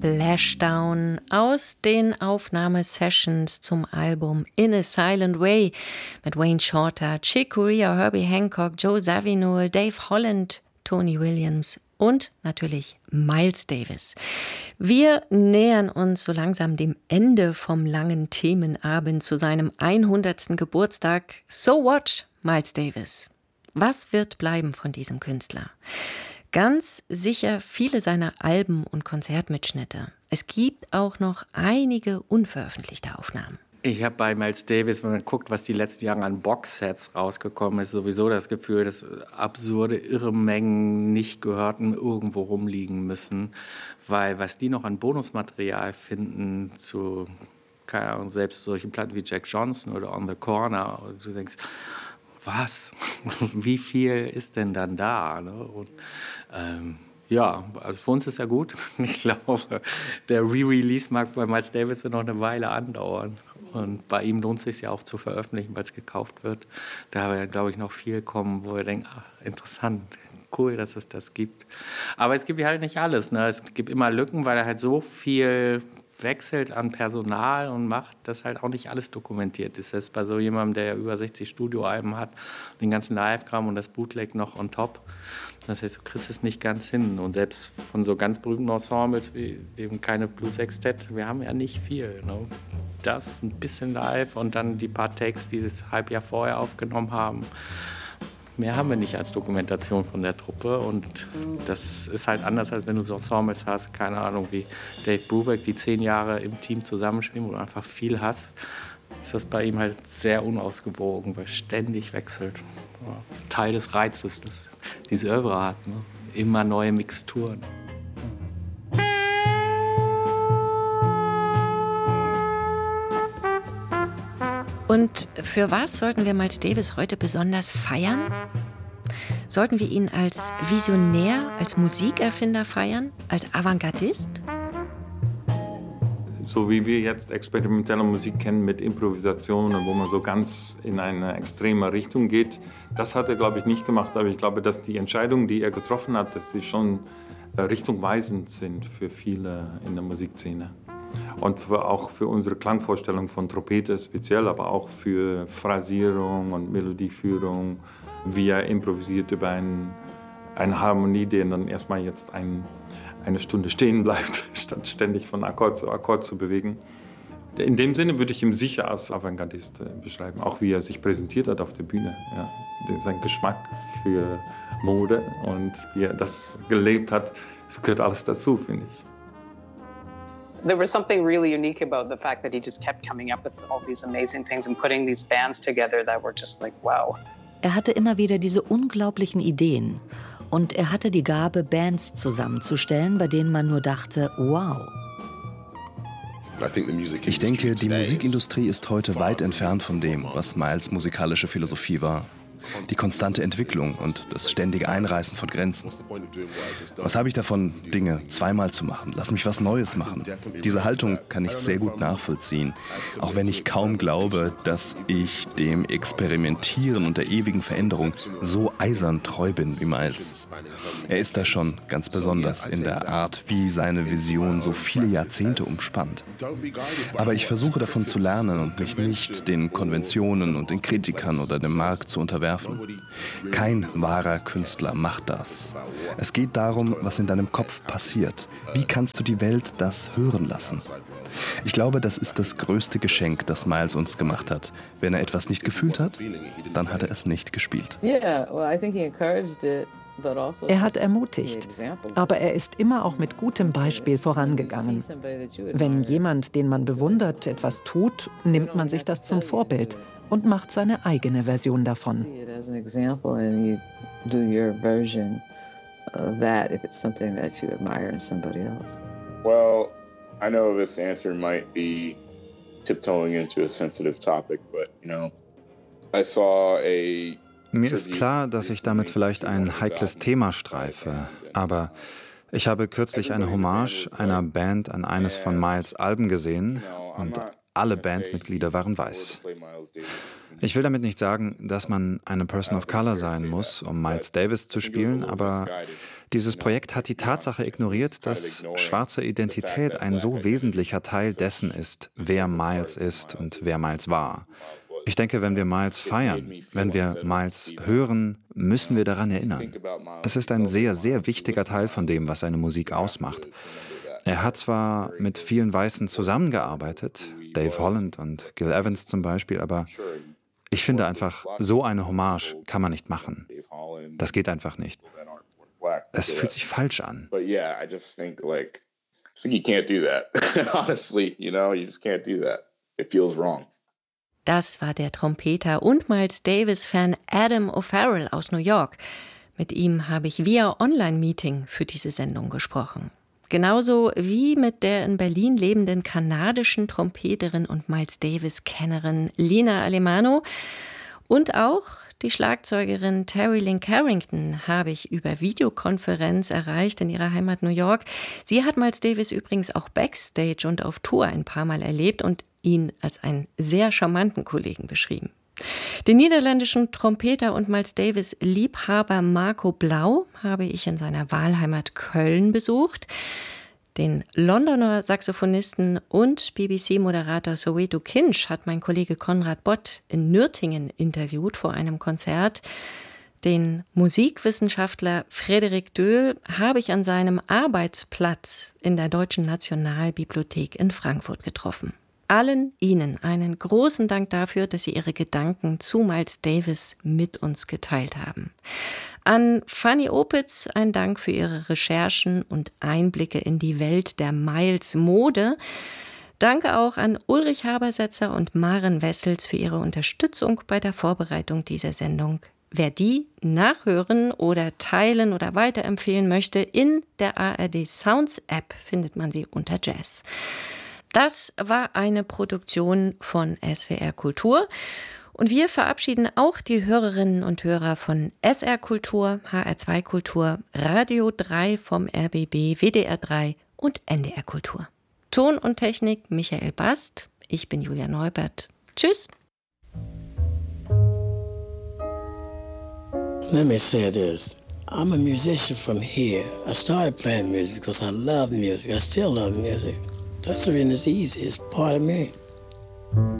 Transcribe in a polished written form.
Splashdown aus den Aufnahmesessions zum Album In a Silent Way mit Wayne Shorter, Chick Corea, Herbie Hancock, Joe Zawinul, Dave Holland, Tony Williams und natürlich Miles Davis. Wir nähern uns so langsam dem Ende vom langen Themenabend zu seinem 100. Geburtstag. So what, Miles Davis? Was wird bleiben von diesem Künstler? Ganz sicher viele seiner Alben und Konzertmitschnitte. Es gibt auch noch einige unveröffentlichte Aufnahmen. Ich habe bei Miles Davis, wenn man guckt, was die letzten Jahre an Boxsets rausgekommen ist, sowieso das Gefühl, dass absurde, irre Mengen nicht gehörten irgendwo rumliegen müssen. Weil was die noch an Bonusmaterial finden zu, keine Ahnung, selbst solchen Platten wie Jack Johnson oder On the Corner, und du denkst, was? Wie viel ist denn dann da? Ne? Und, ja, also für uns ist ja gut. Ich glaube, der Re-Release mag bei Miles Davis noch eine Weile andauern. Und bei ihm lohnt es sich ja auch zu veröffentlichen, weil es gekauft wird. Da wird, glaube ich, noch viel kommen, wo wir denken, ach, interessant, cool, dass es das gibt. Aber es gibt halt nicht alles. Ne? Es gibt immer Lücken, weil er halt so viel wechselt an Personal und macht, dass halt auch nicht alles dokumentiert ist. Das ist bei so jemandem, der ja über 60 Studioalben hat, den ganzen Live-Kram und das Bootleg noch on top. Das heißt, du kriegst es nicht ganz hin. Und selbst von so ganz berühmten Ensembles wie dem keine Blues Sextett, wir haben ja nicht viel. Ne? Das, ein bisschen live und dann die paar Takes, die sie das Halbjahr vorher aufgenommen haben. Mehr haben wir nicht als Dokumentation von der Truppe und das ist halt anders, als wenn du so Ensembles hast, keine Ahnung, wie Dave Brubeck, die 10 Jahre im Team zusammenspielen, wo du einfach viel hast, ist das bei ihm halt sehr unausgewogen, weil ständig wechselt. Das ist Teil des Reizes, das diese Oeuvre hat, ne? Immer neue Mixturen. Und für was sollten wir Miles Davis heute besonders feiern? Sollten wir ihn als Visionär, als Musikerfinder feiern, als Avantgardist? So wie wir jetzt experimentelle Musik kennen mit Improvisationen, wo man so ganz in eine extreme Richtung geht, das hat er, glaube ich, nicht gemacht. Aber ich glaube, dass die Entscheidungen, die er getroffen hat, dass sie schon richtungweisend sind für viele in der Musikszene. Und auch für unsere Klangvorstellung von Trompete speziell, aber auch für Phrasierung und Melodieführung, wie er improvisiert über eine Harmonie, die dann erstmal jetzt eine Stunde stehen bleibt, statt ständig von Akkord zu Akkord zu bewegen. In dem Sinne würde ich ihn sicher als Avantgardist beschreiben, auch wie er sich präsentiert hat auf der Bühne. Ja. Sein Geschmack für Mode und wie er das gelebt hat, das gehört alles dazu, finde ich. There was something really unique about the fact that he just kept coming up with all these amazing things and putting these bands together that were just like, wow. Er hatte immer wieder diese unglaublichen Ideen. Und er hatte die Gabe, Bands zusammenzustellen, bei denen man nur dachte, wow. Ich denke, die Musikindustrie ist heute weit entfernt von dem, was Miles' musikalische Philosophie war. Die konstante Entwicklung und das ständige Einreißen von Grenzen. Was habe ich davon, Dinge zweimal zu machen? Lass mich was Neues machen. Diese Haltung kann ich sehr gut nachvollziehen, auch wenn ich kaum glaube, dass ich dem Experimentieren und der ewigen Veränderung so eisern treu bin wie Miles. Er ist da schon ganz besonders in der Art, wie seine Vision so viele Jahrzehnte umspannt. Aber ich versuche davon zu lernen und mich nicht den Konventionen und den Kritikern oder dem Markt zu unterwerfen. Kein wahrer Künstler macht das. Es geht darum, was in deinem Kopf passiert. Wie kannst du die Welt das hören lassen? Ich glaube, das ist das größte Geschenk, das Miles uns gemacht hat. Wenn er etwas nicht gefühlt hat, dann hat er es nicht gespielt. Er hat ermutigt, aber er ist immer auch mit gutem Beispiel vorangegangen. Wenn jemand, den man bewundert, etwas tut, nimmt man sich das zum Vorbild und macht seine eigene Version davon. Well, I know this answer might be tiptoeing into a sensitive topic, but I saw a Mir ist klar, dass ich damit vielleicht ein heikles Thema streife, aber ich habe kürzlich eine Hommage einer Band an eines von Miles' Alben gesehen und alle Bandmitglieder waren weiß. Ich will damit nicht sagen, dass man eine Person of Color sein muss, um Miles Davis zu spielen, aber Dieses Projekt hat die Tatsache ignoriert, dass schwarze Identität ein so wesentlicher Teil dessen ist, wer Miles ist und wer Miles war. Ich denke, wenn wir Miles feiern, wenn wir Miles hören, müssen wir daran erinnern. Es ist ein sehr, sehr wichtiger Teil von dem, was seine Musik ausmacht. Er hat zwar mit vielen Weißen zusammengearbeitet, Dave Holland und Gil Evans zum Beispiel, aber ich finde einfach, so eine Hommage kann man nicht machen. Das geht einfach nicht. Es fühlt sich falsch an. Das war der Trompeter und Miles Davis-Fan Adam O'Farrell aus New York. Mit ihm habe ich via Online-Meeting für diese Sendung gesprochen. Genauso wie mit der in Berlin lebenden kanadischen Trompeterin und Miles Davis-Kennerin Lina Alemano. Und auch die Schlagzeugerin Terry Lynn Carrington habe ich über Videokonferenz erreicht in ihrer Heimat New York. Sie hat Miles Davis übrigens auch backstage und auf Tour ein paar Mal erlebt und ihn als einen sehr charmanten Kollegen beschrieben. Den niederländischen Trompeter und Miles Davis-Liebhaber Marco Blau habe ich in seiner Wahlheimat Köln besucht. Den Londoner Saxophonisten und BBC-Moderator Soweto Kinch hat mein Kollege Konrad Bott in Nürtingen interviewt vor einem Konzert. Den Musikwissenschaftler Frederik Döhl habe ich an seinem Arbeitsplatz in der Deutschen Nationalbibliothek in Frankfurt getroffen. Allen Ihnen einen großen Dank dafür, dass Sie Ihre Gedanken zu Miles Davis mit uns geteilt haben. An Fanny Opitz ein Dank für Ihre Recherchen und Einblicke in die Welt der Miles-Mode. Danke auch an Ulrich Habersetzer und Maren Wessels für ihre Unterstützung bei der Vorbereitung dieser Sendung. Wer die nachhören oder teilen oder weiterempfehlen möchte, in der ARD Sounds App findet man sie unter Jazz. Das war eine Produktion von SWR Kultur. Und wir verabschieden auch die Hörerinnen und Hörer von SR Kultur, HR2 Kultur, Radio 3 vom RBB, WDR 3 und NDR Kultur. Ton und Technik Michael Bast. Ich bin Julia Neubert. Tschüss. Let me say this. I'm a musician from here. I started playing music because I love music. I still love music. That's the reason it's easy. It's part of me.